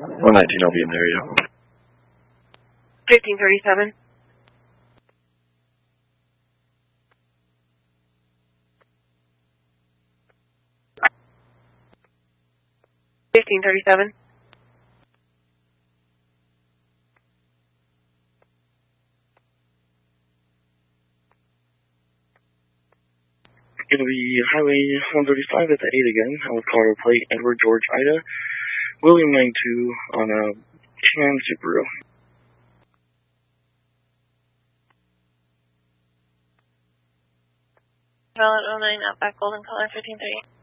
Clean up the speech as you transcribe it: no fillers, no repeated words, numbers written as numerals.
119, I'll be in the area. 1537. It'll be Highway 135 at the 8 again. Colorado plate, Edward George Ida, William 92 on a Can Subaru. Valid 09, Outback Golden Color 1530.